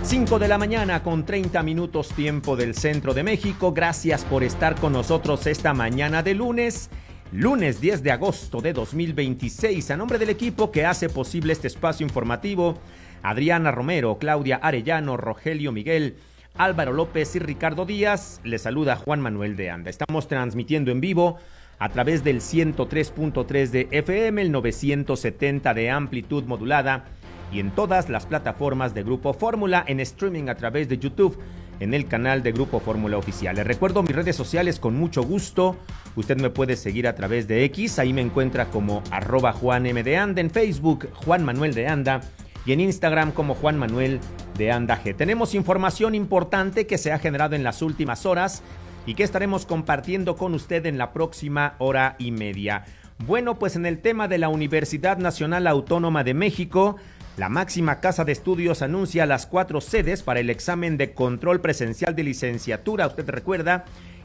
5 de la mañana con 30 minutos tiempo del centro de México. Gracias por estar con nosotros esta mañana de lunes 10 de agosto de 2026. A nombre del equipo que hace posible este espacio informativo, Adriana Romero, Claudia Arellano, Rogelio Miguel, Álvaro López y Ricardo Díaz, les saluda Juan Manuel de Anda. Estamos transmitiendo en vivo a través del 103.3 de FM, el 970 de amplitud modulada y en todas las plataformas de Grupo Fórmula, en streaming a través de YouTube, en el canal de Grupo Fórmula Oficial. Les recuerdo mis redes sociales con mucho gusto. Usted me puede seguir a través de X, ahí me encuentra como @JuanM_de_Anda, en Facebook Juan Manuel de Anda y en Instagram como Juan Manuel de Anda G. Tenemos información importante que se ha generado en las últimas horas y que estaremos compartiendo con usted en la próxima hora y media. Bueno, pues en el tema de la Universidad Nacional Autónoma de México, la máxima casa de estudios anuncia las 4 sedes para el examen de control presencial de licenciatura. Usted recuerda,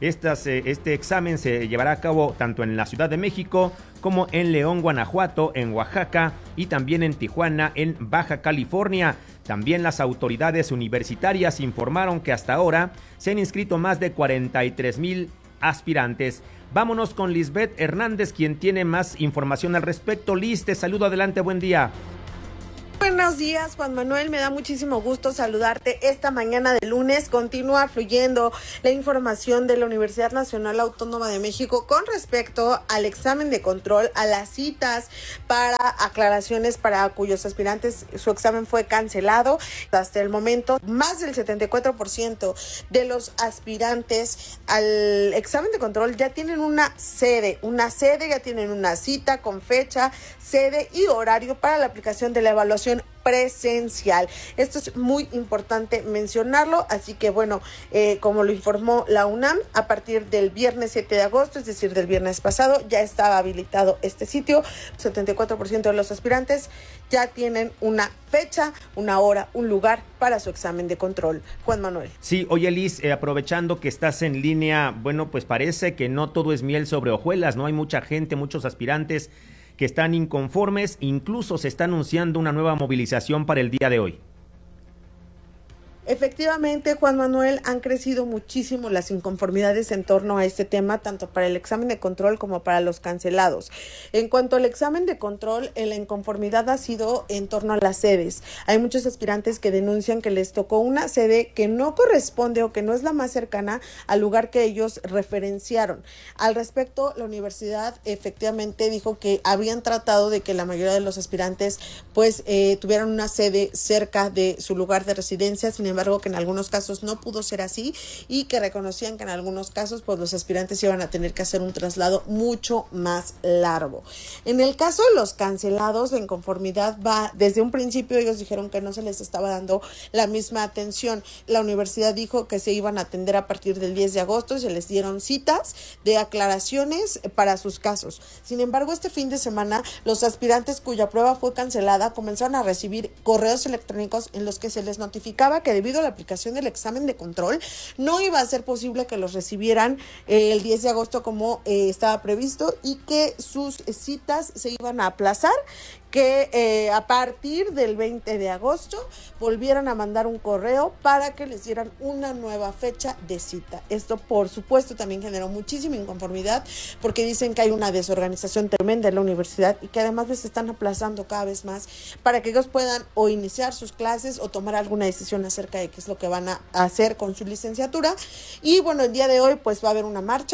este examen se llevará a cabo tanto en la Ciudad de México como en León, Guanajuato, en Oaxaca y también en Tijuana, en Baja California. También las autoridades universitarias informaron que hasta ahora se han inscrito más de 43,000 aspirantes. Vámonos con Lisbeth Hernández, quien tiene más información al respecto. Liz, te saludo, adelante, buen día. Buenos días, Juan Manuel, me da muchísimo gusto saludarte esta mañana de lunes. Continúa fluyendo la información de la Universidad Nacional Autónoma de México con respecto al examen de control, a las citas para aclaraciones para cuyos aspirantes su examen fue cancelado. Hasta el momento, más del 74% de los aspirantes al examen de control ya tienen una sede, ya tienen una cita con fecha, sede y horario para la aplicación de la evaluación presencial. Esto es muy importante mencionarlo, así que bueno, como lo informó la UNAM, a partir del viernes 7 de agosto, es decir, del viernes pasado, ya estaba habilitado este sitio. 74% de los aspirantes ya tienen una fecha, una hora, un lugar para su examen de control. Juan Manuel. Sí, oye Liz, aprovechando que estás en línea, bueno, pues parece que no todo es miel sobre hojuelas, ¿no? Hay mucha gente, muchos aspirantes que están inconformes, incluso se está anunciando una nueva movilización para el día de hoy. Efectivamente, Juan Manuel, han crecido muchísimo las inconformidades en torno a este tema, tanto para el examen de control como para los cancelados. En cuanto al examen de control, la inconformidad ha sido en torno a las sedes. Hay muchos aspirantes que denuncian que les tocó una sede que no corresponde o que no es la más cercana al lugar que ellos referenciaron. Al respecto, la universidad efectivamente dijo que habían tratado de que la mayoría de los aspirantes pues tuvieran una sede cerca de su lugar de residencia. Sin embargo, que en algunos casos no pudo ser así y que reconocían que en algunos casos pues los aspirantes iban a tener que hacer un traslado mucho más largo. En el caso de los cancelados, la inconformidad va desde un principio. Ellos dijeron que no se les estaba dando la misma atención. La universidad dijo que se iban a atender a partir del 10 de agosto y se les dieron citas de aclaraciones para sus casos. Sin embargo, este fin de semana los aspirantes cuya prueba fue cancelada comenzaron a recibir correos electrónicos en los que se les notificaba que debido a la aplicación del examen de control no iba a ser posible que los recibieran el 10 de agosto como estaba previsto y que sus citas se iban a aplazar, que a partir del 20 de agosto volvieran a mandar un correo para que les dieran una nueva fecha de cita. Esto, por supuesto, también generó muchísima inconformidad porque dicen que hay una desorganización tremenda en la universidad y que además les están aplazando cada vez más para que ellos puedan o iniciar sus clases o tomar alguna decisión acerca de qué es lo que van a hacer con su licenciatura. Y bueno, el día de hoy pues va a haber una marcha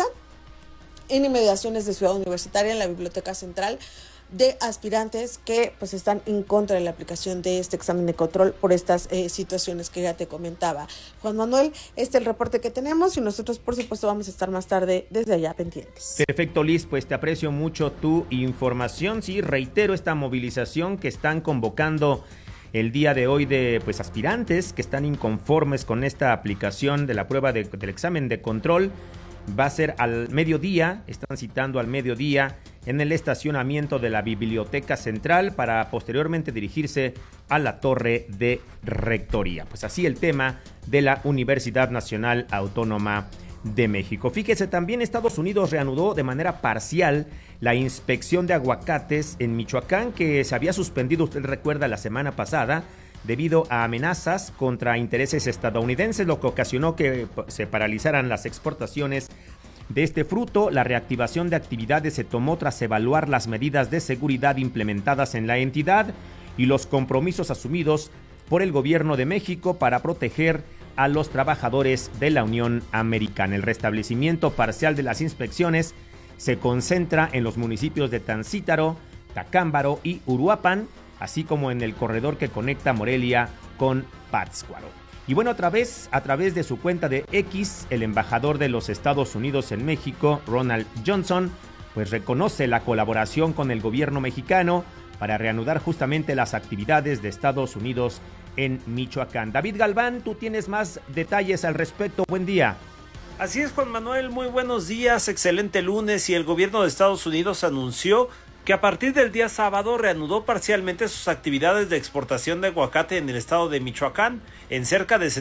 en inmediaciones de Ciudad Universitaria, en la Biblioteca Central, de aspirantes que pues están en contra de la aplicación de este examen de control por estas situaciones que ya te comentaba. Juan Manuel, este es el reporte que tenemos y nosotros por supuesto vamos a estar más tarde desde allá pendientes. Perfecto, Liz, pues te aprecio mucho tu información. Sí, reitero esta movilización que están convocando el día de hoy de pues aspirantes que están inconformes con esta aplicación de la prueba del examen de control. Va a ser al mediodía, están citando al mediodía en el estacionamiento de la Biblioteca Central para posteriormente dirigirse a la Torre de Rectoría. Pues así el tema de la Universidad Nacional Autónoma de México. Fíjese, también Estados Unidos reanudó de manera parcial la inspección de aguacates en Michoacán, que se había suspendido, usted recuerda, la semana pasada, debido a amenazas contra intereses estadounidenses, lo que ocasionó que se paralizaran las exportaciones de este fruto. La reactivación de actividades se tomó tras evaluar las medidas de seguridad implementadas en la entidad y los compromisos asumidos por el gobierno de México para proteger a los trabajadores de la Unión Americana. El restablecimiento parcial de las inspecciones se concentra en los municipios de Tancítaro, Tacámbaro y Uruapan, así como en el corredor que conecta Morelia con Pátzcuaro. Y bueno, a través de su cuenta de X, el embajador de los Estados Unidos en México, Ronald Johnson, pues reconoce la colaboración con el gobierno mexicano para reanudar justamente las actividades de Estados Unidos en Michoacán. David Galván, tú tienes más detalles al respecto. Buen día. Así es, Juan Manuel, muy buenos días, excelente lunes. Y el gobierno de Estados Unidos anunció que a partir del día sábado reanudó parcialmente sus actividades de exportación de aguacate en el estado de Michoacán en cerca del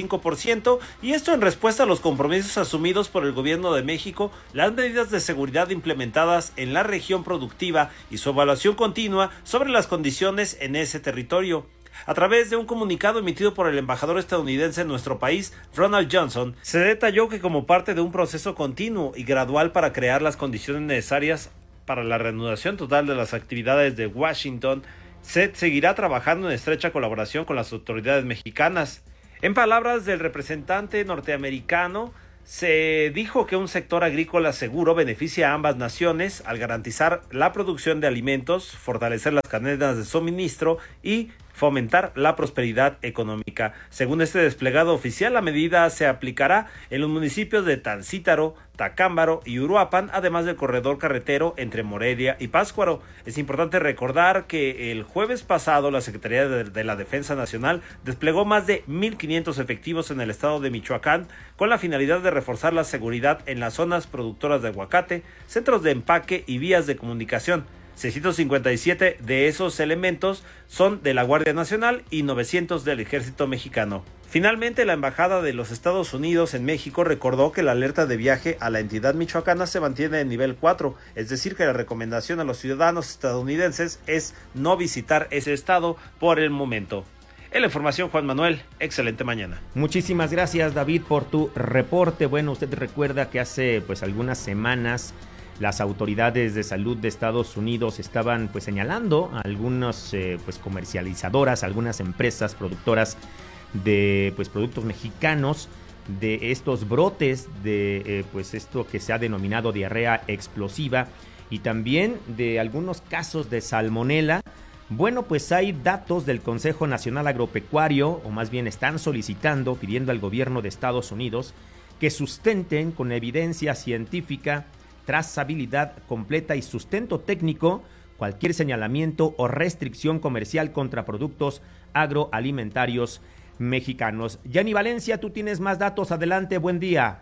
75%, y esto en respuesta a los compromisos asumidos por el gobierno de México, las medidas de seguridad implementadas en la región productiva y su evaluación continua sobre las condiciones en ese territorio. A través de un comunicado emitido por el embajador estadounidense en nuestro país, Ronald Johnson, se detalló que como parte de un proceso continuo y gradual para crear las condiciones necesarias para la reanudación total de las actividades de Washington, se seguirá trabajando en estrecha colaboración con las autoridades mexicanas. En palabras del representante norteamericano, se dijo que un sector agrícola seguro beneficia a ambas naciones al garantizar la producción de alimentos, fortalecer las cadenas de suministro y fomentar la prosperidad económica. Según este desplegado oficial, la medida se aplicará en los municipios de Tancítaro, Tacámbaro y Uruapan, además del corredor carretero entre Morelia y Pátzcuaro. Es importante recordar que el jueves pasado la Secretaría de la Defensa Nacional desplegó más de 1,500 efectivos en el estado de Michoacán con la finalidad de reforzar la seguridad en las zonas productoras de aguacate, centros de empaque y vías de comunicación. 657 de esos elementos son de la Guardia Nacional y 900 del Ejército Mexicano. Finalmente, la Embajada de los Estados Unidos en México recordó que la alerta de viaje a la entidad michoacana se mantiene en nivel 4, es decir, que la recomendación a los ciudadanos estadounidenses es no visitar ese estado por el momento. En la información, Juan Manuel, excelente mañana. Muchísimas gracias, David, por tu reporte. Bueno, usted recuerda que hace algunas semanas las autoridades de salud de Estados Unidos estaban señalando a algunas comercializadoras, algunas empresas productoras de productos mexicanos de estos brotes de esto que se ha denominado diarrea explosiva y también de algunos casos de salmonela. Bueno, pues hay datos del Consejo Nacional Agropecuario, o más bien están solicitando, pidiendo al gobierno de Estados Unidos que sustenten con evidencia científica, trazabilidad completa y sustento técnico cualquier señalamiento o restricción comercial contra productos agroalimentarios mexicanos. Yanni Valencia, tú tienes más datos, adelante, buen día.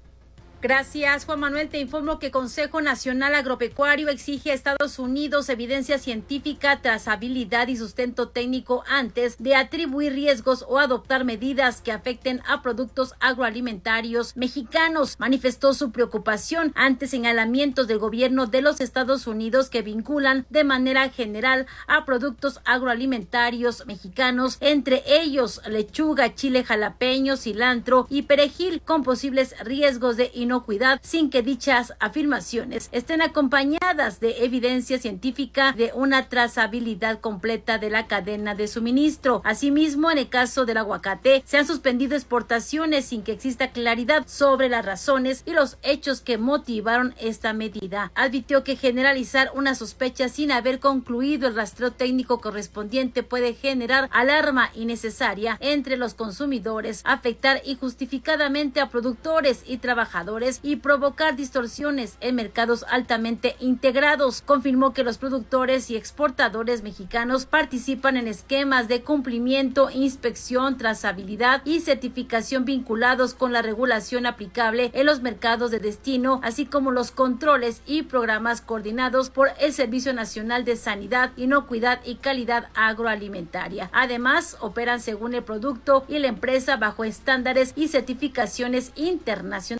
Gracias, Juan Manuel. Te informo que Consejo Nacional Agropecuario exige a Estados Unidos evidencia científica, trazabilidad y sustento técnico antes de atribuir riesgos o adoptar medidas que afecten a productos agroalimentarios mexicanos. Manifestó su preocupación ante señalamientos del gobierno de los Estados Unidos que vinculan de manera general a productos agroalimentarios mexicanos, entre ellos lechuga, chile jalapeño, cilantro y perejil, con posibles riesgos de inocuidad, sin que dichas afirmaciones estén acompañadas de evidencia científica de una trazabilidad completa de la cadena de suministro. Asimismo, en el caso del aguacate, se han suspendido exportaciones sin que exista claridad sobre las razones y los hechos que motivaron esta medida. Advirtió que generalizar una sospecha sin haber concluido el rastreo técnico correspondiente puede generar alarma innecesaria entre los consumidores, afectar injustificadamente a productores y trabajadores y provocar distorsiones en mercados altamente integrados. Confirmó que los productores y exportadores mexicanos participan en esquemas de cumplimiento, inspección, trazabilidad y certificación vinculados con la regulación aplicable en los mercados de destino, así como los controles y programas coordinados por el Servicio Nacional de Sanidad, Inocuidad y Calidad Agroalimentaria. Además, operan según el producto y la empresa bajo estándares y certificaciones internacionales.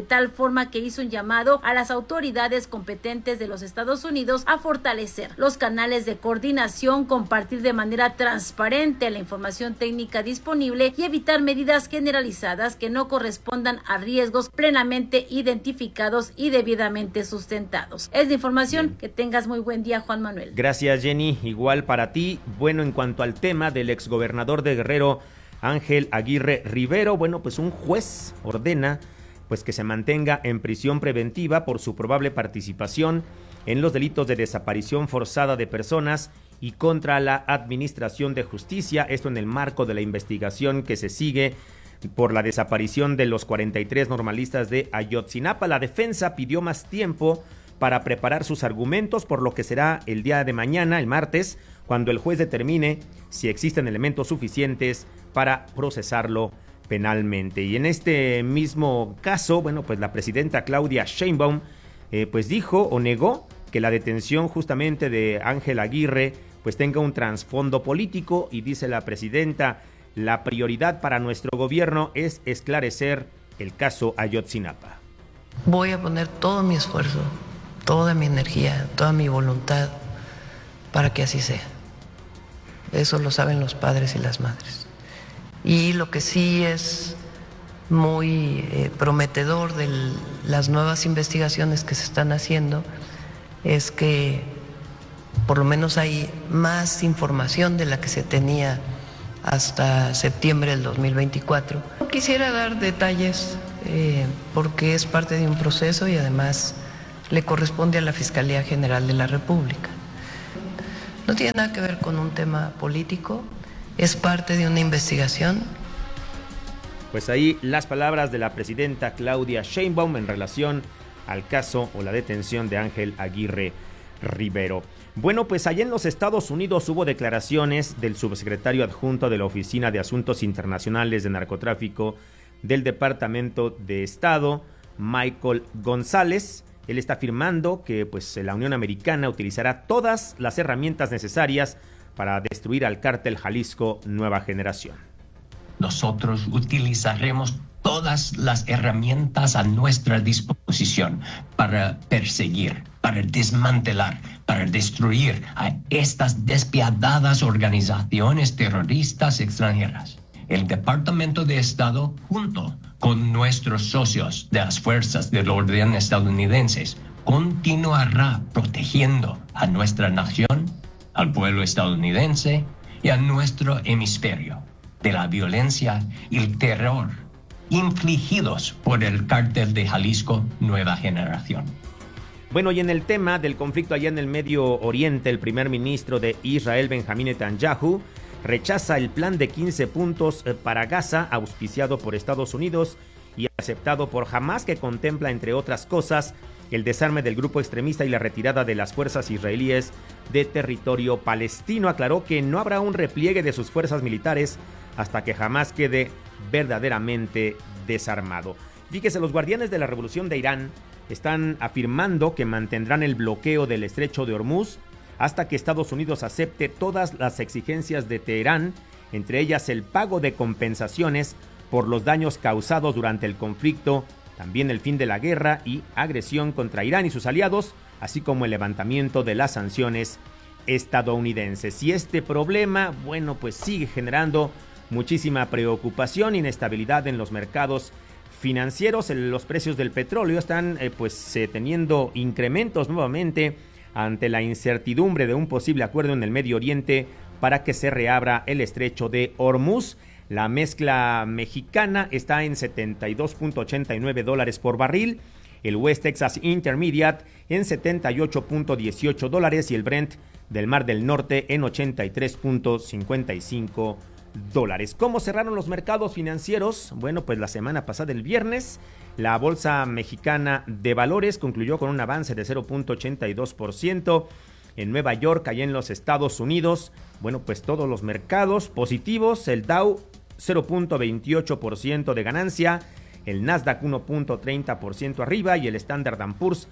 tal forma que hizo un llamado a las autoridades competentes de los Estados Unidos a fortalecer los canales de coordinación, compartir de manera transparente la información técnica disponible y evitar medidas generalizadas que no correspondan a riesgos plenamente identificados y debidamente sustentados. Es la información. Bien. Que tengas muy buen día, Juan Manuel. Gracias, Jenny. Igual para ti. Bueno, en cuanto al tema del exgobernador de Guerrero, Ángel Aguirre Rivero, bueno, pues un juez ordena pues que se mantenga en prisión preventiva por su probable participación en los delitos de desaparición forzada de personas y contra la Administración de Justicia, esto en el marco de la investigación que se sigue por la desaparición de los 43 normalistas de Ayotzinapa. La defensa pidió más tiempo para preparar sus argumentos, por lo que será el día de mañana, el martes, cuando el juez determine si existen elementos suficientes para procesarlo penalmente. Y en este mismo caso, bueno, pues la presidenta Claudia Sheinbaum pues dijo o negó que la detención justamente de Ángel Aguirre pues tenga un trasfondo político, y dice la presidenta: la prioridad para nuestro gobierno es esclarecer el caso Ayotzinapa. Voy a poner todo mi esfuerzo, toda mi energía, toda mi voluntad para que así sea. Eso lo saben los padres y las madres. Y lo que sí es muy prometedor de las nuevas investigaciones que se están haciendo es que por lo menos hay más información de la que se tenía hasta septiembre del 2024. Quisiera dar detalles porque es parte de un proceso y además le corresponde a la Fiscalía General de la República. No tiene nada que ver con un tema político, es parte de una investigación. Pues ahí las palabras de la presidenta Claudia Sheinbaum en relación al caso o la detención de Ángel Aguirre Rivero. Bueno, pues allá en los Estados Unidos hubo declaraciones del subsecretario adjunto de la Oficina de Asuntos Internacionales de Narcotráfico del Departamento de Estado, Michael González. Él está afirmando que pues la Unión Americana utilizará todas las herramientas necesarias para destruir al cártel Jalisco Nueva Generación. Nosotros utilizaremos todas las herramientas a nuestra disposición para perseguir, para desmantelar, para destruir a estas despiadadas organizaciones terroristas extranjeras. El Departamento de Estado, junto con nuestros socios de las fuerzas del orden estadounidenses, continuará protegiendo a nuestra nación, al pueblo estadounidense y a nuestro hemisferio de la violencia y el terror infligidos por el cártel de Jalisco Nueva Generación. Bueno, y en el tema del conflicto allá en el Medio Oriente, el primer ministro de Israel, Benjamín Netanyahu, rechaza el plan de 15 puntos para Gaza, auspiciado por Estados Unidos y aceptado por Hamás, que contempla, entre otras cosas, el desarme del grupo extremista y la retirada de las fuerzas israelíes de territorio palestino. Aclaró que no habrá un repliegue de sus fuerzas militares hasta que Hamás quede verdaderamente desarmado. Fíjese, los guardianes de la revolución de Irán están afirmando que mantendrán el bloqueo del estrecho de Hormuz hasta que Estados Unidos acepte todas las exigencias de Teherán, entre ellas el pago de compensaciones por los daños causados durante el conflicto, también el fin de la guerra y agresión contra Irán y sus aliados, así como el levantamiento de las sanciones estadounidenses. Y este problema, bueno, pues sigue generando muchísima preocupación, inestabilidad en los mercados financieros. Los precios del petróleo están teniendo incrementos nuevamente ante la incertidumbre de un posible acuerdo en el Medio Oriente para que se reabra el estrecho de Hormuz. La mezcla mexicana está en $72.89 por barril, el West Texas Intermediate en $78.18 y el Brent del Mar del Norte en $83.55. ¿Cómo cerraron los mercados financieros? Bueno, pues la semana pasada, el viernes, la Bolsa Mexicana de Valores concluyó con un avance de 0.82%. En Nueva York, allá en los Estados Unidos, bueno, pues todos los mercados positivos, el Dow 0.28% de ganancia, el Nasdaq 1.30% arriba y el Standard & Poor's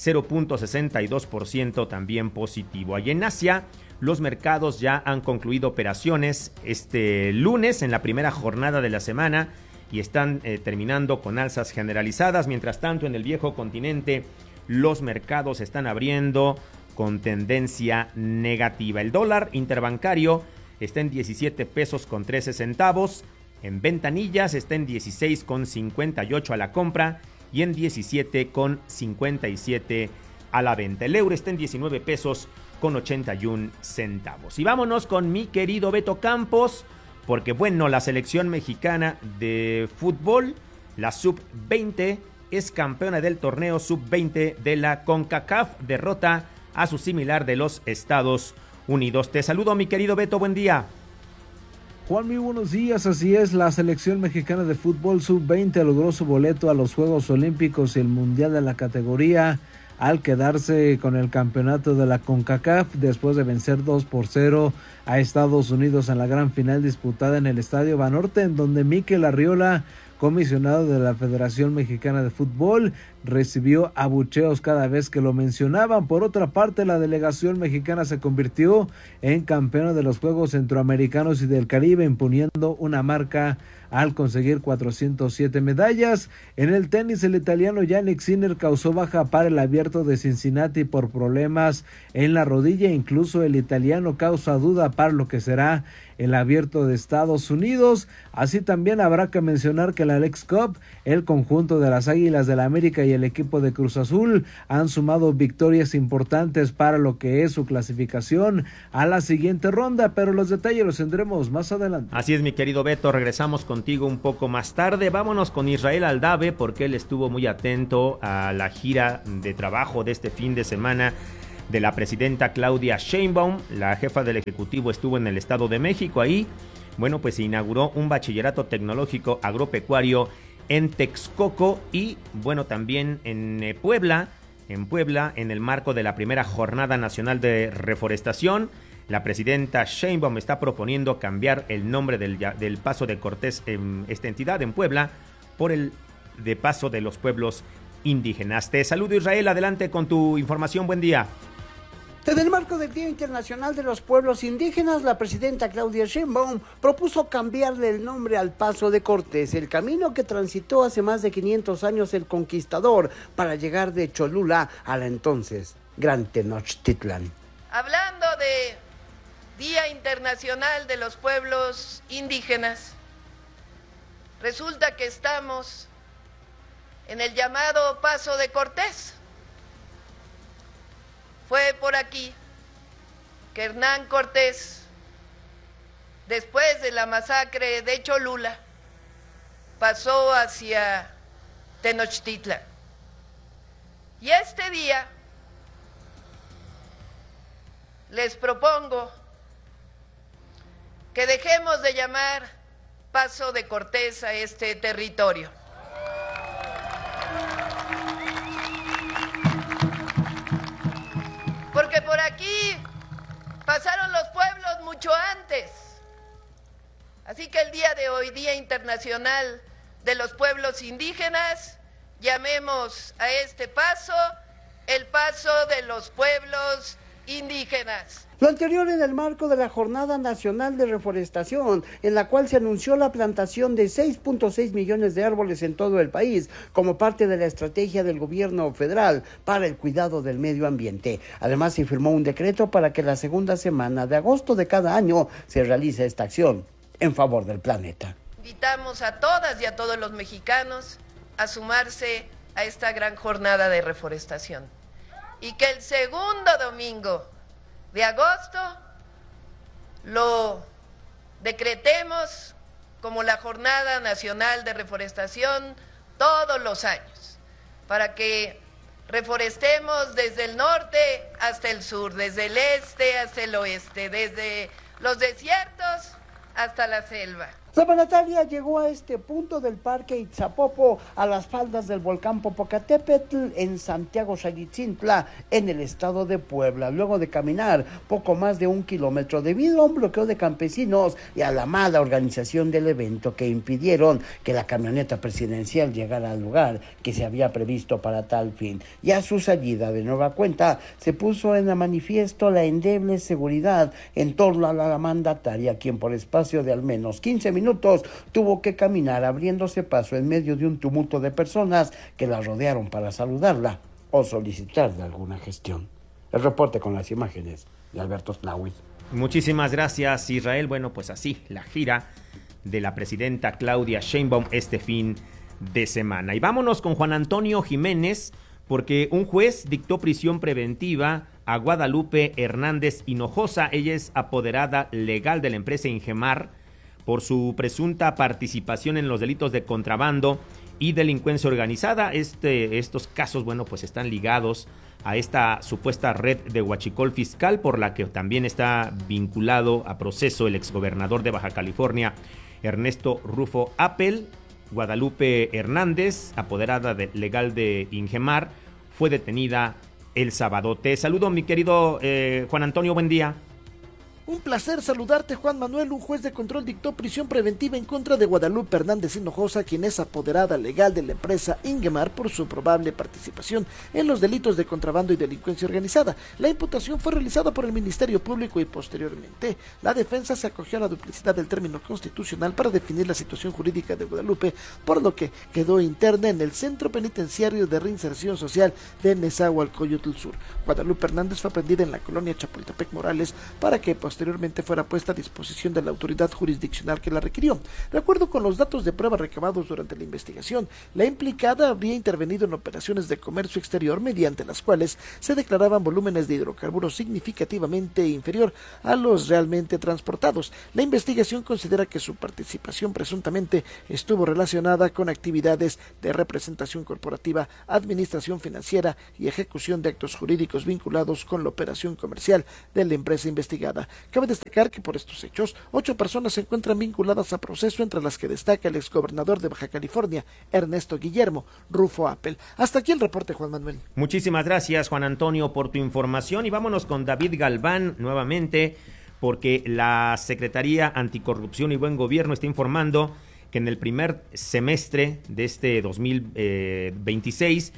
0.62% también positivo. Allá en Asia, los mercados ya han concluido operaciones este lunes en la primera jornada de la semana y están terminando con alzas generalizadas. Mientras tanto, en el viejo continente, los mercados están abriendo con tendencia negativa. El dólar interbancario está en 17 pesos con 13 centavos. En ventanillas está en 16,58 a la compra y en 17,57 a la venta. El euro está en 19 pesos con 81 centavos. Y vámonos con mi querido Beto Campos, porque bueno, la selección mexicana de fútbol, la sub-20, es campeona del torneo sub-20 de la CONCACAF, derrota a su similar de los Estados Unidos. Te saludo, mi querido Beto, buen día. Juan, muy buenos días. Así es, la selección mexicana de fútbol sub-20 logró su boleto a los Juegos Olímpicos y el Mundial de la categoría al quedarse con el campeonato de la CONCACAF después de vencer 2-0 a Estados Unidos en la gran final disputada en el Estadio Banorte, en donde Mikel Arriola, comisionado de la Federación Mexicana de Fútbol, recibió abucheos cada vez que lo mencionaban. Por otra parte, la delegación mexicana se convirtió en campeona de los Juegos Centroamericanos y del Caribe, imponiendo una marca al conseguir 407 medallas. En el tenis, el italiano Jannik Sinner causó baja para el Abierto de Cincinnati por problemas en la rodilla. Incluso el italiano causa duda para lo que será el Abierto de Estados Unidos. Así también habrá que mencionar que la Leagues Cup, el conjunto de las Águilas del la América y el equipo de Cruz Azul han sumado victorias importantes para lo que es su clasificación a la siguiente ronda, pero los detalles los tendremos más adelante. Así es, mi querido Beto, regresamos contigo un poco más tarde. Vámonos con Israel Aldave, porque él estuvo muy atento a la gira de trabajo de este fin de semana de la presidenta Claudia Sheinbaum. La jefa del Ejecutivo estuvo en el Estado de México. Ahí, bueno, pues se inauguró un bachillerato tecnológico agropecuario en Texcoco y, bueno, también en Puebla, en el marco de la primera Jornada Nacional de Reforestación. La presidenta Sheinbaum está proponiendo cambiar el nombre del Paso de Cortés en esta entidad, en Puebla, por el de Paso de los Pueblos Indígenas. Te saludo, Israel, adelante con tu información, buen día. En el marco del Día Internacional de los Pueblos Indígenas, la presidenta Claudia Sheinbaum propuso cambiarle el nombre al Paso de Cortés, el camino que transitó hace más de 500 años el conquistador para llegar de Cholula a la entonces Gran Tenochtitlan. Hablando de Día Internacional de los Pueblos Indígenas, resulta que estamos en el llamado Paso de Cortés. Fue por aquí que Hernán Cortés, después de la masacre de Cholula, pasó hacia Tenochtitlan. Y este día les propongo que dejemos de llamar Paso de Cortés a este territorio. Porque por aquí pasaron los pueblos mucho antes. Así que el día de hoy, Día Internacional de los Pueblos Indígenas, llamemos a este paso el Paso de los Pueblos Indígenas. Lo anterior en el marco de la Jornada Nacional de Reforestación, en la cual se anunció la plantación de 6.6 millones de árboles en todo el país, como parte de la estrategia del gobierno federal para el cuidado del medio ambiente. Además, se firmó un decreto para que la segunda semana de agosto de cada año se realice esta acción en favor del planeta. Invitamos a todas y a todos los mexicanos a sumarse a esta gran jornada de reforestación. Y que el segundo domingo de agosto lo decretemos como la Jornada Nacional de Reforestación todos los años, para que reforestemos desde el norte hasta el sur, desde el este hasta el oeste, desde los desiertos hasta la selva. La mandataria llegó a este punto del Parque Itzapopo, a las faldas del volcán Popocatépetl, en Santiago Xayitzintla, en el estado de Puebla, luego de caminar poco más de 1 kilómetro debido a un bloqueo de campesinos y a la mala organización del evento que impidieron que la camioneta presidencial llegara al lugar que se había previsto para tal fin. Y a su salida, de nueva cuenta, se puso en manifiesto la endeble seguridad en torno a la mandataria, quien por espacio de al menos 15 minutos minutos tuvo que caminar abriéndose paso en medio de un tumulto de personas que la rodearon para saludarla o solicitarle alguna gestión. El reporte con las imágenes de Alberto Snawi. Muchísimas gracias, Israel. Bueno, pues así, la gira de la presidenta Claudia Sheinbaum este fin de semana. Y vámonos con Juan Antonio Jiménez, porque un juez dictó prisión preventiva a Guadalupe Hernández Hinojosa. Ella es apoderada legal de la empresa Ingemar por su presunta participación en los delitos de contrabando y delincuencia organizada. Estos casos, bueno, pues están ligados a esta supuesta red de huachicol fiscal por la que también está vinculado a proceso el exgobernador de Baja California, Ernesto Rufo Appel. Guadalupe Hernández, apoderada legal de Ingemar, fue detenida el sábado. Te saludo, mi querido Juan Antonio, buen día. Un placer saludarte, Juan Manuel. Un juez de control dictó prisión preventiva en contra de Guadalupe Hernández Hinojosa, quien es apoderada legal de la empresa Ingemar por su probable participación en los delitos de contrabando y delincuencia organizada. La imputación fue realizada por el Ministerio Público y posteriormente la defensa se acogió a la duplicidad del término constitucional para definir la situación jurídica de Guadalupe, por lo que quedó interna en el Centro Penitenciario de Reinserción Social de Nezahualcóyotl Sur. Guadalupe Hernández fue aprendida en la colonia Chapultepec Morales para que posteriormente fuera puesta a disposición de la autoridad jurisdiccional que la requirió. De acuerdo con los datos de prueba recabados durante la investigación, la implicada habría intervenido en operaciones de comercio exterior mediante las cuales se declaraban volúmenes de hidrocarburos significativamente inferior a los realmente transportados. La investigación considera que su participación presuntamente estuvo relacionada con actividades de representación corporativa, administración financiera y ejecución de actos jurídicos vinculados con la operación comercial de la empresa investigada. Cabe destacar que por estos hechos, 8 personas se encuentran vinculadas a proceso, entre las que destaca el exgobernador de Baja California, Ernesto Guillermo Rufo Appel. Hasta aquí el reporte, Juan Manuel. Muchísimas gracias, Juan Antonio, por tu información. Y vámonos con David Galván nuevamente, porque la Secretaría Anticorrupción y Buen Gobierno está informando que en el primer semestre de este 2026,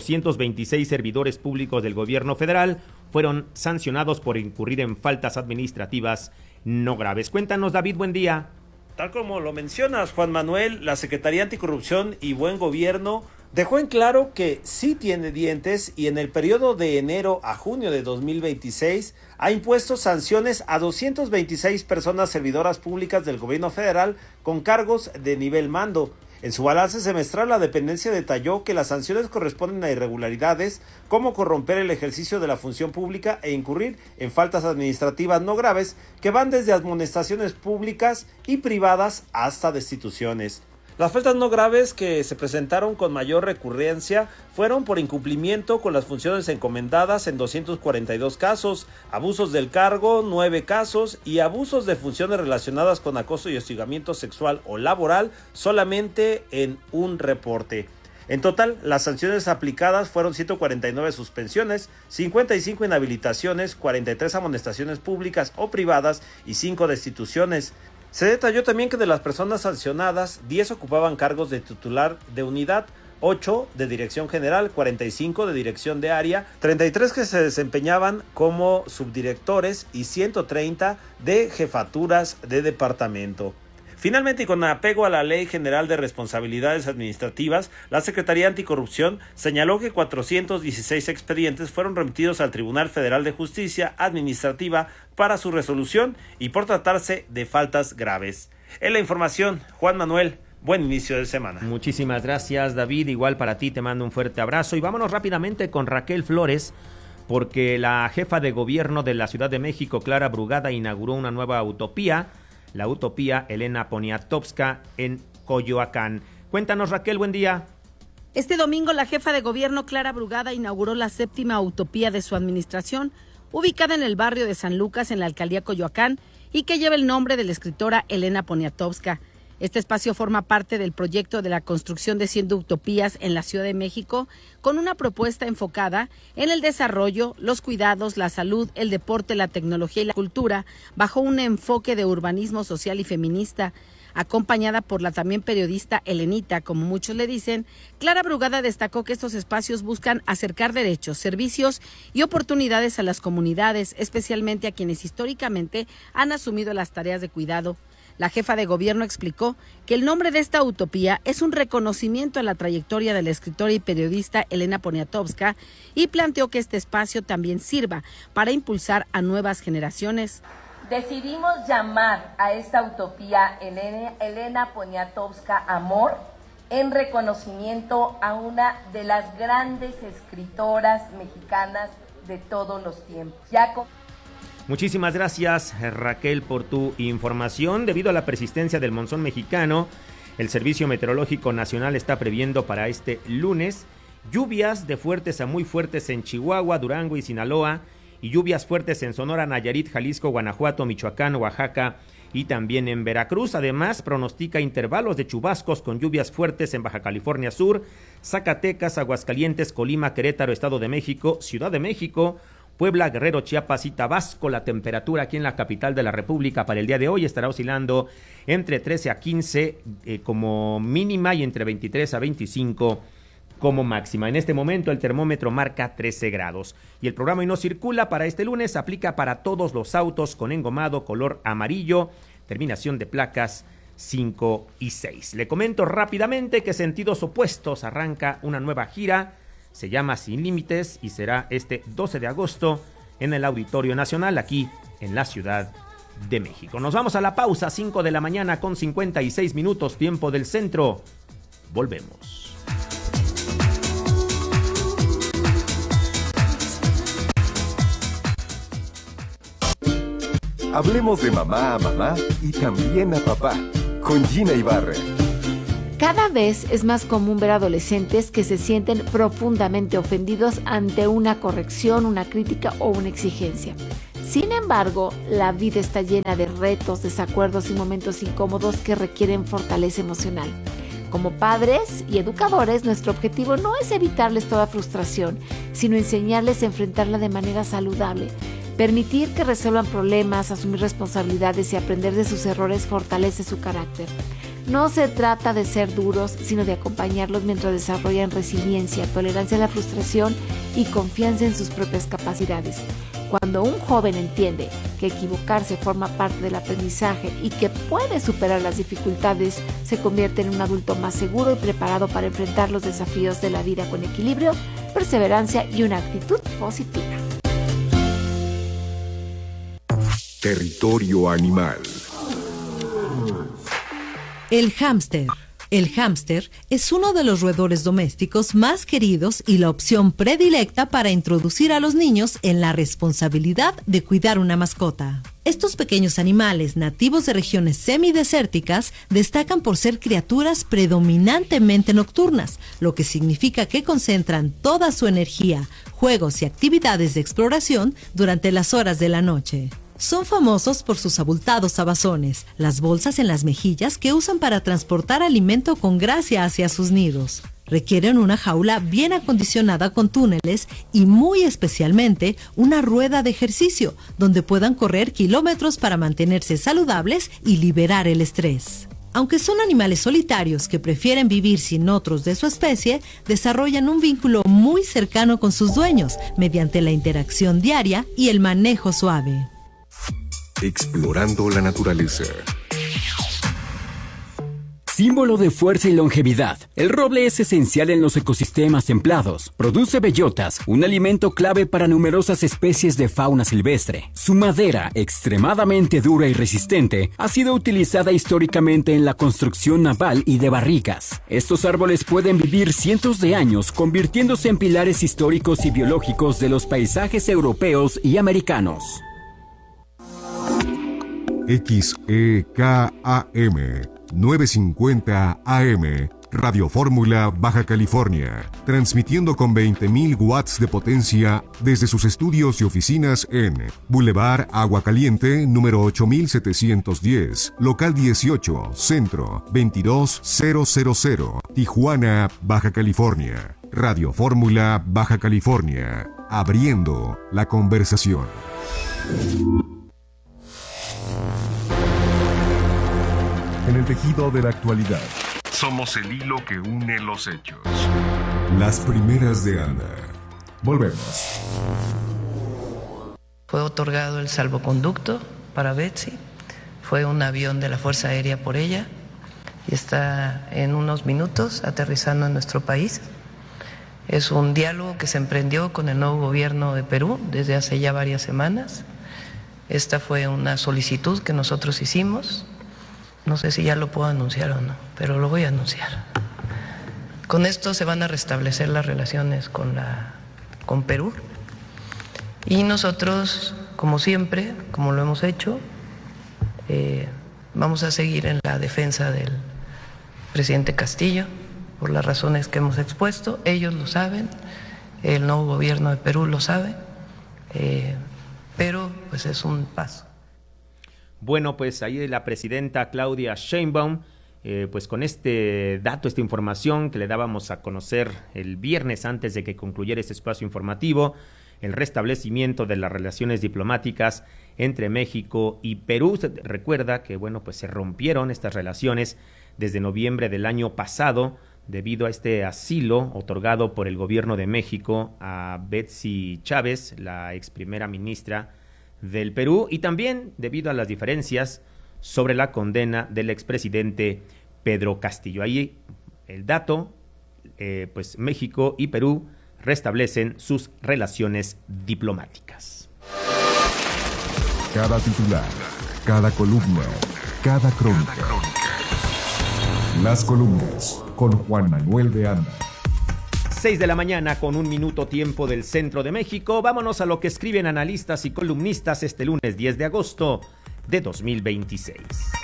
226 servidores públicos del gobierno federal fueron sancionados por incurrir en faltas administrativas no graves. Cuéntanos, David, buen día. Tal como lo mencionas, Juan Manuel, la Secretaría Anticorrupción y Buen Gobierno dejó en claro que sí tiene dientes y en el periodo de enero a junio de 2026 ha impuesto sanciones a 226 personas servidoras públicas del gobierno federal con cargos de nivel mando. En su balance semestral, la dependencia detalló que las sanciones corresponden a irregularidades como corromper el ejercicio de la función pública e incurrir en faltas administrativas no graves que van desde amonestaciones públicas y privadas hasta destituciones. Las faltas no graves que se presentaron con mayor recurrencia fueron por incumplimiento con las funciones encomendadas en 242 casos, abusos del cargo 9 casos y abusos de funciones relacionadas con acoso y hostigamiento sexual o laboral solamente en un reporte. En total, las sanciones aplicadas fueron 149 suspensiones, 55 inhabilitaciones, 43 amonestaciones públicas o privadas y 5 destituciones. Se detalló también que de las personas sancionadas, 10 ocupaban cargos de titular de unidad, 8 de dirección general, 45 de dirección de área, 33 que se desempeñaban como subdirectores y 130 de jefaturas de departamento. Finalmente, y con apego a la Ley General de Responsabilidades Administrativas, la Secretaría Anticorrupción señaló que 416 expedientes fueron remitidos al Tribunal Federal de Justicia Administrativa para su resolución y por tratarse de faltas graves. En la información, Juan Manuel, buen inicio de semana. Muchísimas gracias, David. Igual para ti, te mando un fuerte abrazo. Y vámonos rápidamente con Raquel Flores, porque la jefa de gobierno de la Ciudad de México, Clara Brugada, inauguró una nueva utopía, la utopía Elena Poniatowska en Coyoacán. Cuéntanos, Raquel, buen día. Este domingo la jefa de gobierno Clara Brugada inauguró la 7ª utopía de su administración, ubicada en el barrio de San Lucas en la alcaldía Coyoacán y que lleva el nombre de la escritora Elena Poniatowska. Este espacio forma parte del proyecto de la construcción de 100 utopías en la Ciudad de México, con una propuesta enfocada en el desarrollo, los cuidados, la salud, el deporte, la tecnología y la cultura, bajo un enfoque de urbanismo social y feminista. Acompañada por la también periodista Elenita, como muchos le dicen, Clara Brugada destacó que estos espacios buscan acercar derechos, servicios y oportunidades a las comunidades, especialmente a quienes históricamente han asumido las tareas de cuidado. La jefa de gobierno explicó que el nombre de esta utopía es un reconocimiento a la trayectoria de la escritora y periodista Elena Poniatowska y planteó que este espacio también sirva para impulsar a nuevas generaciones. Decidimos llamar a esta utopía Elena Poniatowska Amor en reconocimiento a una de las grandes escritoras mexicanas de todos los tiempos. Muchísimas gracias, Raquel, por tu información. Debido a la persistencia del monzón mexicano, el Servicio Meteorológico Nacional está previendo para este lunes lluvias de fuertes a muy fuertes en Chihuahua, Durango y Sinaloa, y lluvias fuertes en Sonora, Nayarit, Jalisco, Guanajuato, Michoacán, Oaxaca y también en Veracruz. Además, pronostica intervalos de chubascos con lluvias fuertes en Baja California Sur, Zacatecas, Aguascalientes, Colima, Querétaro, Estado de México, Ciudad de México, Puebla, Guerrero, Chiapas y Tabasco. La temperatura aquí en la capital de la República para el día de hoy estará oscilando entre 13 a 15 como mínima y entre 23 a 25 como máxima. En este momento el termómetro marca 13 grados. Y el programa Hoy No Circula para este lunes aplica para todos los autos con engomado color amarillo, terminación de placas 5 y 6. Le comento rápidamente que Sentidos Opuestos arranca una nueva gira. Se llama Sin Límites y será este 12 de agosto en el Auditorio Nacional aquí en la Ciudad de México. Nos vamos a la pausa, 5 de la mañana con 56 minutos, tiempo del centro. Volvemos. Hablemos de mamá a mamá y también a papá con Gina Ibarra. Cada vez es más común ver adolescentes que se sienten profundamente ofendidos ante una corrección, una crítica o una exigencia. Sin embargo, la vida está llena de retos, desacuerdos y momentos incómodos que requieren fortaleza emocional. Como padres y educadores, nuestro objetivo no es evitarles toda frustración, sino enseñarles a enfrentarla de manera saludable. Permitir que resuelvan problemas, asumir responsabilidades y aprender de sus errores fortalece su carácter. No se trata de ser duros, sino de acompañarlos mientras desarrollan resiliencia, tolerancia a la frustración y confianza en sus propias capacidades. Cuando un joven entiende que equivocarse forma parte del aprendizaje y que puede superar las dificultades, se convierte en un adulto más seguro y preparado para enfrentar los desafíos de la vida con equilibrio, perseverancia y una actitud positiva. Territorio animal. El hámster. El hámster es uno de los roedores domésticos más queridos y la opción predilecta para introducir a los niños en la responsabilidad de cuidar una mascota. Estos pequeños animales nativos de regiones semidesérticas destacan por ser criaturas predominantemente nocturnas, lo que significa que concentran toda su energía, juegos y actividades de exploración durante las horas de la noche. Son famosos por sus abultados abazones, las bolsas en las mejillas que usan para transportar alimento con gracia hacia sus nidos. Requieren una jaula bien acondicionada con túneles y muy especialmente una rueda de ejercicio donde puedan correr kilómetros para mantenerse saludables y liberar el estrés. Aunque son animales solitarios que prefieren vivir sin otros de su especie, desarrollan un vínculo muy cercano con sus dueños mediante la interacción diaria y el manejo suave. Explorando la naturaleza. Símbolo de fuerza y longevidad, el roble es esencial en los ecosistemas templados. Produce bellotas, un alimento clave para numerosas especies de fauna silvestre. Su madera, extremadamente dura y resistente, ha sido utilizada históricamente en la construcción naval y de barricas. Estos árboles pueden vivir cientos de años, convirtiéndose en pilares históricos y biológicos de los paisajes europeos y americanos. XEKAM 950 AM, Radio Fórmula, Baja California, transmitiendo con 20.000 watts de potencia desde sus estudios y oficinas en Boulevard Agua Caliente, número 8710, local 18, centro 22000, Tijuana, Baja California. Radio Fórmula, Baja California, abriendo la conversación. En el tejido de la actualidad, somos el hilo que une los hechos. Las primeras de Ana. Volvemos. Fue otorgado el salvoconducto para Betsy. Fue un avión de la Fuerza Aérea por ella y está en unos minutos aterrizando en nuestro país. Es un diálogo que se emprendió con el nuevo gobierno de Perú desde hace ya varias semanas. Esta fue una solicitud que nosotros hicimos. No sé si ya lo puedo anunciar o no, pero lo voy a anunciar. Con esto se van a restablecer las relaciones con Perú. Y nosotros, como siempre, como lo hemos hecho, vamos a seguir en la defensa del presidente Castillo, por las razones que hemos expuesto. Ellos lo saben, el nuevo gobierno de Perú lo sabe, pero pues es un paso. Bueno, pues ahí la presidenta Claudia Sheinbaum, pues con este dato, esta información que le dábamos a conocer el viernes antes de que concluyera este espacio informativo, el restablecimiento de las relaciones diplomáticas entre México y Perú. Se recuerda que, bueno, pues se rompieron estas relaciones desde noviembre del año pasado debido a este asilo otorgado por el gobierno de México a Betsy Chávez, la ex primera ministra del Perú, y también debido a las diferencias sobre la condena del expresidente Pedro Castillo. Ahí el dato, pues México y Perú restablecen sus relaciones diplomáticas. Cada titular, cada columna, cada crónica. Las columnas con Juan Manuel de Anda. 6 de la mañana con 1 minuto tiempo del centro de México. Vámonos a lo que escriben analistas y columnistas este lunes 10 de agosto de 2026.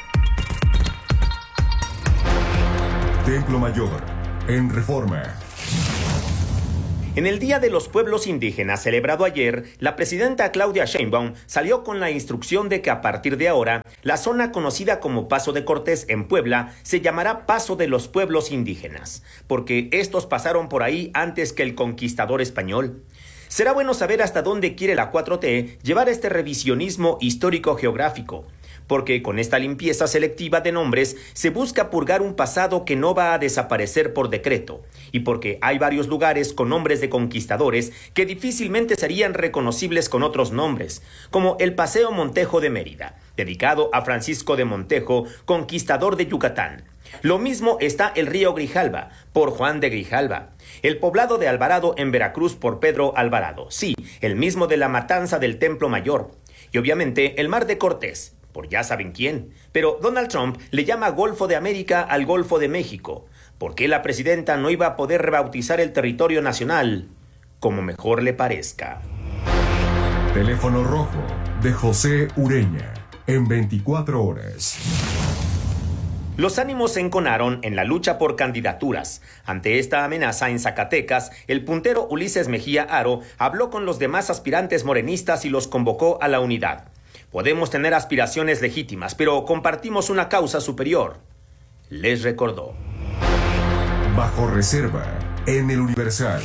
Templo Mayor, en Reforma. En el Día de los Pueblos Indígenas celebrado ayer, la presidenta Claudia Sheinbaum salió con la instrucción de que a partir de ahora, la zona conocida como Paso de Cortés en Puebla se llamará Paso de los Pueblos Indígenas, porque estos pasaron por ahí antes que el conquistador español. Será bueno saber hasta dónde quiere la 4T llevar este revisionismo histórico-geográfico, porque con esta limpieza selectiva de nombres se busca purgar un pasado que no va a desaparecer por decreto, y porque hay varios lugares con nombres de conquistadores que difícilmente serían reconocibles con otros nombres, como el Paseo Montejo de Mérida, dedicado a Francisco de Montejo, conquistador de Yucatán. Lo mismo está el río Grijalva, por Juan de Grijalva. El poblado de Alvarado en Veracruz por Pedro Alvarado, sí, el mismo de la matanza del Templo Mayor. Y obviamente el Mar de Cortés, por ya saben quién. Pero Donald Trump le llama Golfo de América al Golfo de México. ¿Por qué la presidenta no iba a poder rebautizar el territorio nacional? Como mejor le parezca. Teléfono rojo de José Ureña, en 24 horas. Los ánimos se enconaron en la lucha por candidaturas. Ante esta amenaza en Zacatecas, el puntero Ulises Mejía Aro habló con los demás aspirantes morenistas y los convocó a la unidad. Podemos tener aspiraciones legítimas, pero compartimos una causa superior, les recordó. Bajo reserva, en el Universal.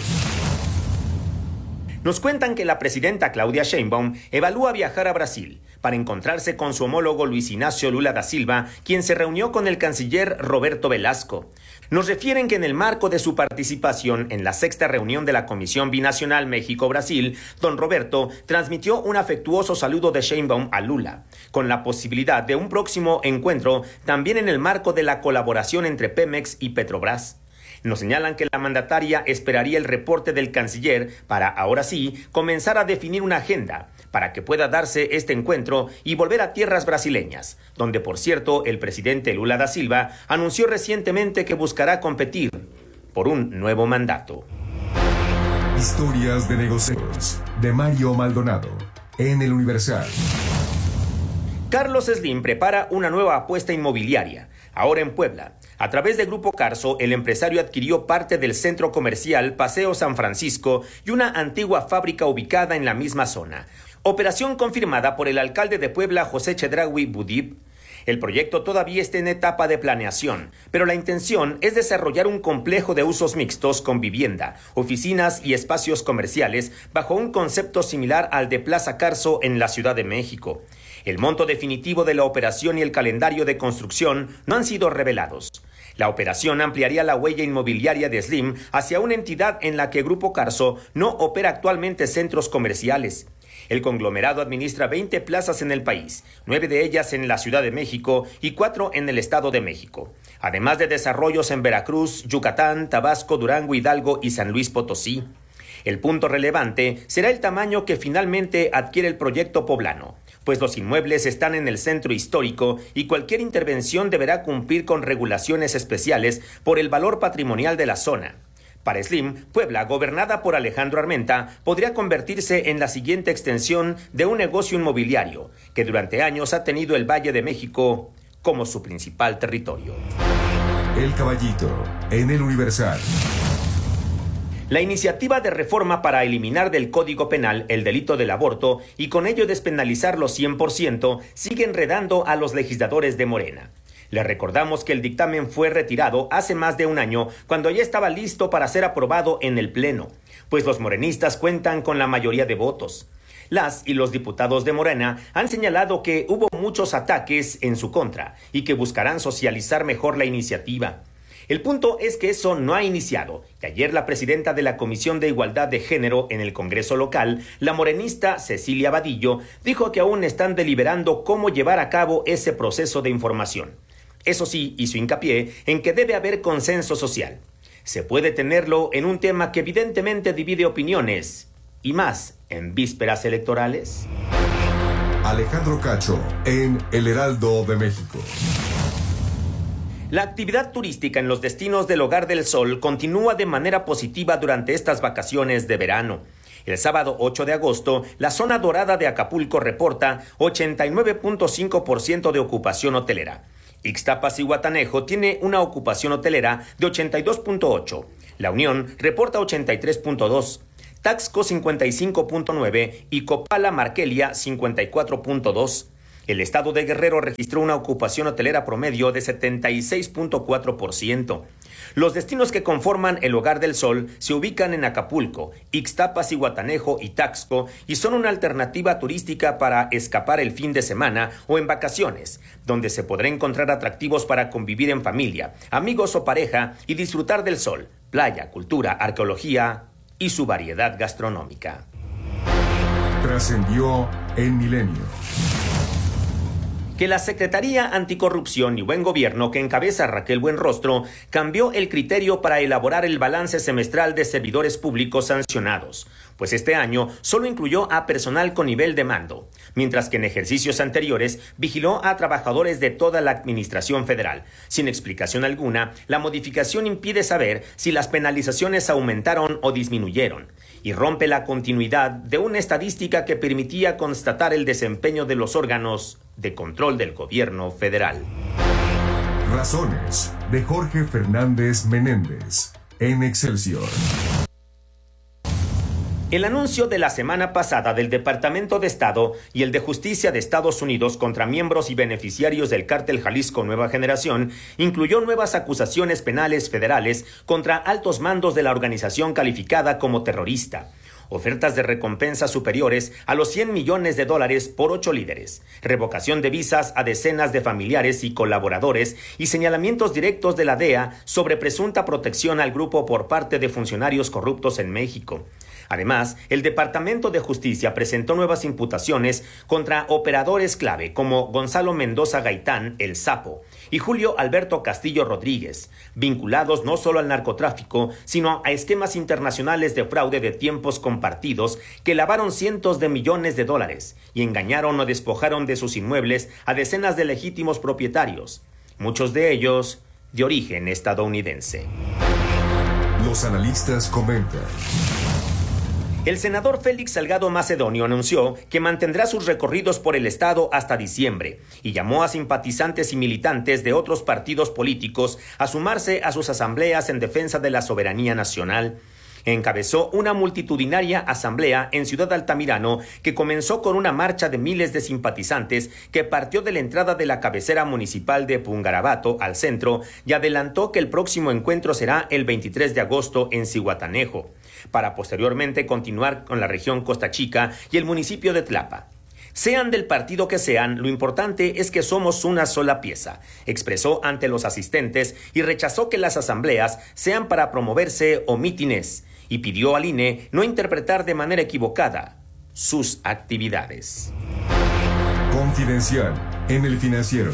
Nos cuentan que la presidenta Claudia Sheinbaum evalúa viajar a Brasil para encontrarse con su homólogo Luis Ignacio Lula da Silva, quien se reunió con el canciller Roberto Velasco. Nos refieren que en el marco de su participación en la 6ª reunión de la Comisión Binacional México-Brasil, don Roberto transmitió un afectuoso saludo de Sheinbaum a Lula, con la posibilidad de un próximo encuentro también en el marco de la colaboración entre Pemex y Petrobras. Nos señalan que la mandataria esperaría el reporte del canciller para, ahora sí, comenzar a definir una agenda para que pueda darse este encuentro y volver a tierras brasileñas, donde, por cierto, el presidente Lula da Silva anunció recientemente que buscará competir por un nuevo mandato. Historias de negocios de Mario Maldonado, en el Universal. Carlos Slim prepara una nueva apuesta inmobiliaria, ahora en Puebla. A través de Grupo Carso, el empresario adquirió parte del centro comercial Paseo San Francisco y una antigua fábrica ubicada en la misma zona. Operación confirmada por el alcalde de Puebla, José Chedraui Budib. El proyecto todavía está en etapa de planeación, pero la intención es desarrollar un complejo de usos mixtos con vivienda, oficinas y espacios comerciales bajo un concepto similar al de Plaza Carso en la Ciudad de México. El monto definitivo de la operación y el calendario de construcción no han sido revelados. La operación ampliaría la huella inmobiliaria de Slim hacia una entidad en la que Grupo Carso no opera actualmente centros comerciales. El conglomerado administra 20 plazas en el país, 9 de ellas en la Ciudad de México y 4 en el Estado de México, además de desarrollos en Veracruz, Yucatán, Tabasco, Durango, Hidalgo y San Luis Potosí. El punto relevante será el tamaño que finalmente adquiere el proyecto poblano, pues los inmuebles están en el centro histórico y cualquier intervención deberá cumplir con regulaciones especiales por el valor patrimonial de la zona. Para Slim, Puebla, gobernada por Alejandro Armenta, podría convertirse en la siguiente extensión de un negocio inmobiliario que durante años ha tenido el Valle de México como su principal territorio. El Caballito, en El Universal. La iniciativa de reforma para eliminar del Código Penal el delito del aborto y con ello despenalizarlo 100% sigue enredando a los legisladores de Morena. Les recordamos que el dictamen fue retirado hace más de un año cuando ya estaba listo para ser aprobado en el Pleno, pues los morenistas cuentan con la mayoría de votos. Las y los diputados de Morena han señalado que hubo muchos ataques en su contra y que buscarán socializar mejor la iniciativa. El punto es que eso no ha iniciado, y ayer la presidenta de la Comisión de Igualdad de Género en el Congreso local, la morenista Cecilia Vadillo, dijo que aún están deliberando cómo llevar a cabo ese proceso de información. Eso sí, hizo hincapié en que debe haber consenso social. Se puede tenerlo en un tema que evidentemente divide opiniones, y más en vísperas electorales. Alejandro Cacho, en El Heraldo de México. La actividad turística en los destinos del Hogar del Sol continúa de manera positiva durante estas vacaciones de verano. El sábado 8 de agosto, la zona dorada de Acapulco reporta 89.5% de ocupación hotelera. Ixtapas y Guatanejo tiene una ocupación hotelera de 82.8%. La Unión reporta 83.2%. Taxco 55.9% y Copala Marquelia 54.2%. El estado de Guerrero registró una ocupación hotelera promedio de 76.4%. Los destinos que conforman el Hogar del Sol se ubican en Acapulco, Ixtapas y Guatanejo y Taxco y son una alternativa turística para escapar el fin de semana o en vacaciones, donde se podrá encontrar atractivos para convivir en familia, amigos o pareja y disfrutar del sol, playa, cultura, arqueología y su variedad gastronómica. Trascendió en Milenio. Que la Secretaría Anticorrupción y Buen Gobierno que encabeza Raquel Buenrostro cambió el criterio para elaborar el balance semestral de servidores públicos sancionados, pues este año solo incluyó a personal con nivel de mando, mientras que en ejercicios anteriores vigiló a trabajadores de toda la administración federal. Sin explicación alguna, la modificación impide saber si las penalizaciones aumentaron o disminuyeron, y rompe la continuidad de una estadística que permitía constatar el desempeño de los órganos de control del gobierno federal. Razones, de Jorge Fernández Menéndez, en Excelsior. El anuncio de la semana pasada del Departamento de Estado y el de Justicia de Estados Unidos contra miembros y beneficiarios del Cártel Jalisco Nueva Generación incluyó nuevas acusaciones penales federales contra altos mandos de la organización calificada como terrorista, ofertas de recompensa superiores a los $100 millones por 8 líderes, revocación de visas a decenas de familiares y colaboradores y señalamientos directos de la DEA sobre presunta protección al grupo por parte de funcionarios corruptos en México. Además, el Departamento de Justicia presentó nuevas imputaciones contra operadores clave como Gonzalo Mendoza Gaitán, el Sapo, y Julio Alberto Castillo Rodríguez, vinculados no solo al narcotráfico, sino a esquemas internacionales de fraude de tiempos compartidos que lavaron cientos de millones de dólares y engañaron o despojaron de sus inmuebles a decenas de legítimos propietarios, muchos de ellos de origen estadounidense. Los analistas comentan. El senador Félix Salgado Macedonio anunció que mantendrá sus recorridos por el estado hasta diciembre y llamó a simpatizantes y militantes de otros partidos políticos a sumarse a sus asambleas en defensa de la soberanía nacional. Encabezó una multitudinaria asamblea en Ciudad Altamirano que comenzó con una marcha de miles de simpatizantes que partió de la entrada de la cabecera municipal de Pungarabato al centro y adelantó que el próximo encuentro será el 23 de agosto en Zihuatanejo, para posteriormente continuar con la región Costa Chica y el municipio de Tlapa. Sean del partido que sean, lo importante es que somos una sola pieza, expresó ante los asistentes y rechazó que las asambleas sean para promoverse o mítines y pidió al INE no interpretar de manera equivocada sus actividades. Confidencial en El Financiero.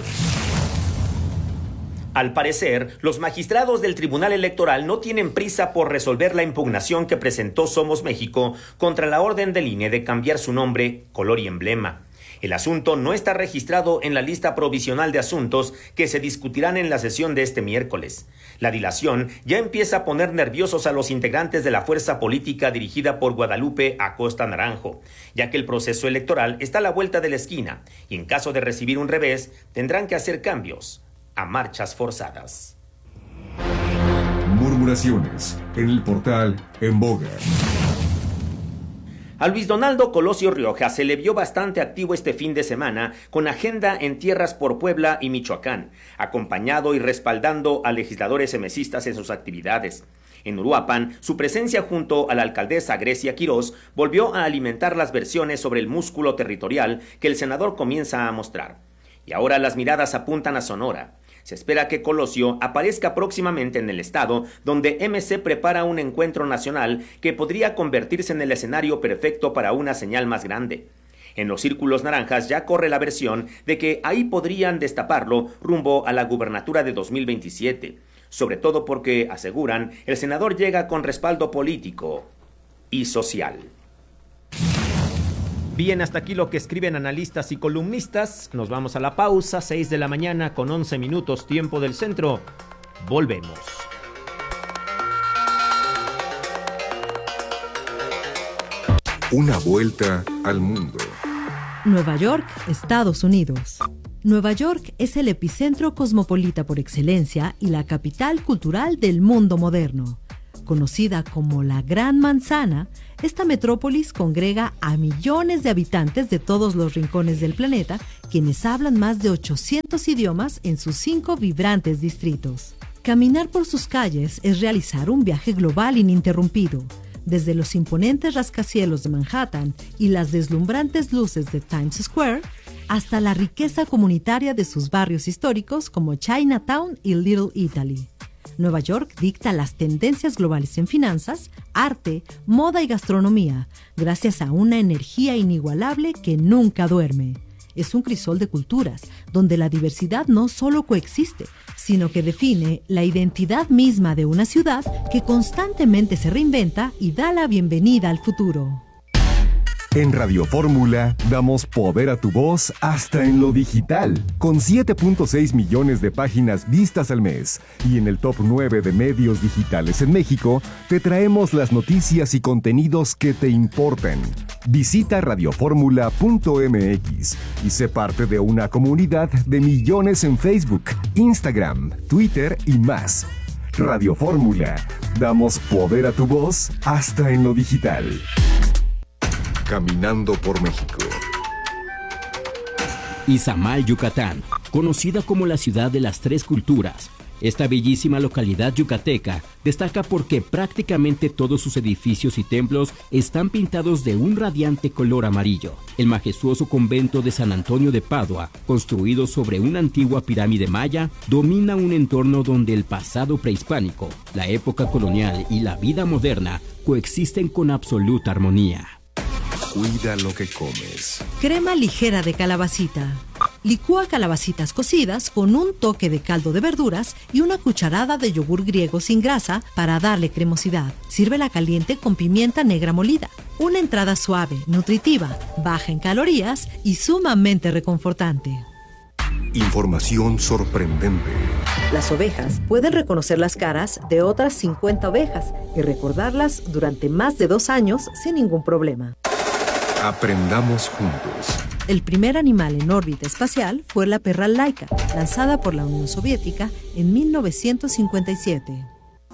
Al parecer, los magistrados del Tribunal Electoral no tienen prisa por resolver la impugnación que presentó Somos México contra la orden del INE de cambiar su nombre, color y emblema. El asunto no está registrado en la lista provisional de asuntos que se discutirán en la sesión de este miércoles. La dilación ya empieza a poner nerviosos a los integrantes de la fuerza política dirigida por Guadalupe Acosta Naranjo, ya que el proceso electoral está a la vuelta de la esquina y en caso de recibir un revés tendrán que hacer cambios a marchas forzadas. Murmuraciones en el portal En Boga. A Luis Donaldo Colosio Rioja se le vio bastante activo este fin de semana con agenda en tierras por Puebla y Michoacán, acompañado y respaldando a legisladores emesistas en sus actividades. En Uruapan, su presencia junto a la alcaldesa Grecia Quirós volvió a alimentar las versiones sobre el músculo territorial que el senador comienza a mostrar. Y ahora las miradas apuntan a Sonora. Se espera que Colosio aparezca próximamente en el estado, donde MC prepara un encuentro nacional que podría convertirse en el escenario perfecto para una señal más grande. En los círculos naranjas ya corre la versión de que ahí podrían destaparlo rumbo a la gubernatura de 2027, sobre todo porque, aseguran, el senador llega con respaldo político y social. Bien, hasta aquí lo que escriben analistas y columnistas. Nos vamos a la pausa, 6 de la mañana con 11 minutos, tiempo del centro. Volvemos. Una vuelta al mundo. Nueva York, Estados Unidos. Nueva York es el epicentro cosmopolita por excelencia y la capital cultural del mundo moderno. Conocida como la Gran Manzana, esta metrópolis congrega a millones de habitantes de todos los rincones del planeta, quienes hablan más de 800 idiomas en sus 5 vibrantes distritos. Caminar por sus calles es realizar un viaje global ininterrumpido, desde los imponentes rascacielos de Manhattan y las deslumbrantes luces de Times Square, hasta la riqueza comunitaria de sus barrios históricos como Chinatown y Little Italy. Nueva York dicta las tendencias globales en finanzas, arte, moda y gastronomía, gracias a una energía inigualable que nunca duerme. Es un crisol de culturas, donde la diversidad no solo coexiste, sino que define la identidad misma de una ciudad que constantemente se reinventa y da la bienvenida al futuro. En Radio Fórmula damos poder a tu voz hasta en lo digital, con 7.6 millones de páginas vistas al mes. Y en el top 9 de medios digitales en México, te traemos las noticias y contenidos que te importan. Visita radioformula.mx y sé parte de una comunidad de millones en Facebook, Instagram, Twitter y más. Radio Fórmula, damos poder a tu voz hasta en lo digital. Caminando por México. Izamal, Yucatán, conocida como la ciudad de las tres culturas. Esta bellísima localidad yucateca destaca porque prácticamente todos sus edificios y templos están pintados de un radiante color amarillo. El majestuoso convento de San Antonio de Padua, construido sobre una antigua pirámide maya, domina un entorno donde el pasado prehispánico, la época colonial y la vida moderna coexisten con absoluta armonía. Cuida lo que comes. Crema ligera de calabacita. Licúa calabacitas cocidas con un toque de caldo de verduras y una cucharada de yogur griego sin grasa para darle cremosidad. Sírvela caliente con pimienta negra molida. Una entrada suave, nutritiva, baja en calorías y sumamente reconfortante. Información sorprendente. Las ovejas pueden reconocer las caras de otras 50 ovejas y recordarlas durante más de 2 años sin ningún problema. Aprendamos juntos. El primer animal en órbita espacial fue la perra Laika, lanzada por la Unión Soviética en 1957.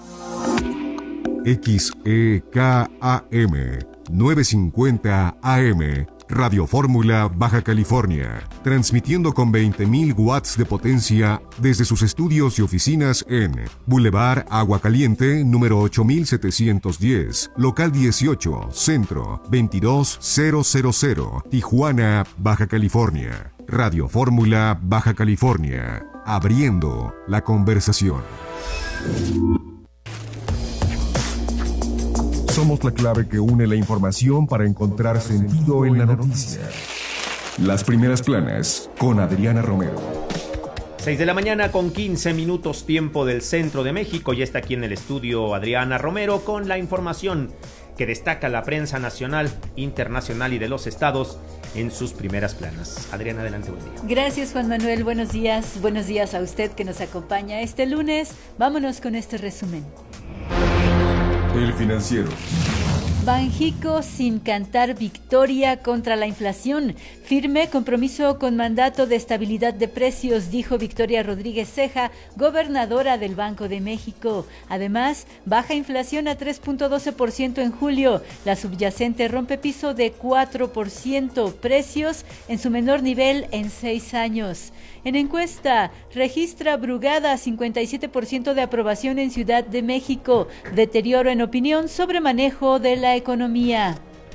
XEKAM 950 AM Radio Fórmula, Baja California, transmitiendo con 20.000 watts de potencia desde sus estudios y oficinas en Boulevard Aguacaliente, número 8710, local 18, centro 22000, Tijuana, Baja California. Radio Fórmula, Baja California, abriendo la conversación. Somos encontramos la clave que une la información para encontrar sentido en la noticia. Las primeras planas con Adriana Romero. 6 de la mañana con 15 minutos tiempo del centro de México. Ya está aquí en el estudio Adriana Romero con la información que destaca la prensa nacional, internacional y de los estados en sus primeras planas. Adriana, adelante, buen día. Gracias, Juan Manuel. Buenos días a usted que nos acompaña este lunes. Vámonos con este resumen. El Financiero. Banjico sin cantar victoria contra la inflación. Firme compromiso con mandato de estabilidad de precios, dijo Victoria Rodríguez Ceja, gobernadora del Banco de México. Además, baja inflación a 3.12% en julio. La subyacente rompe piso de 4%. Precios en su menor nivel en 6 años. En encuesta, registra Brugada 57% de aprobación en Ciudad de México. Deterioro en opinión sobre manejo de la economía.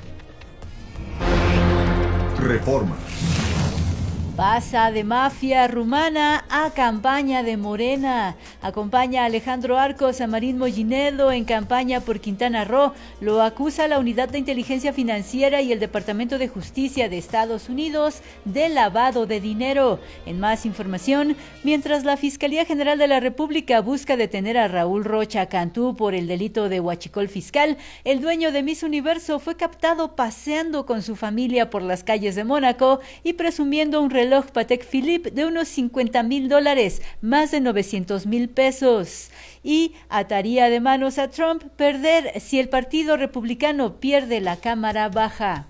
Reforma. Pasa de mafia rumana a campaña de Morena. Acompaña a Alejandro Arcos a Marín Mollinedo en campaña por Quintana Roo. Lo acusa la Unidad de Inteligencia Financiera y el Departamento de Justicia de Estados Unidos de lavado de dinero. En más información, mientras la Fiscalía General de la República busca detener a Raúl Rocha Cantú por el delito de huachicol fiscal, el dueño de Miss Universo fue captado paseando con su familia por las calles de Mónaco y presumiendo un reloj Patek Philippe de unos $50,000, más de 900,000 pesos. Y ataría de manos a Trump perder si el Partido Republicano pierde la Cámara Baja.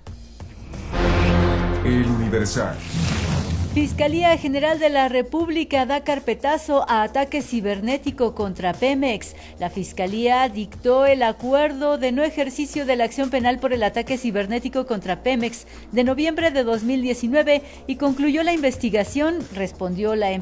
El Universal. Fiscalía General de la República da carpetazo a ataque cibernético contra Pemex. La Fiscalía dictó el acuerdo de no ejercicio de la acción penal por el ataque cibernético contra Pemex de noviembre de 2019 y concluyó la investigación, respondió la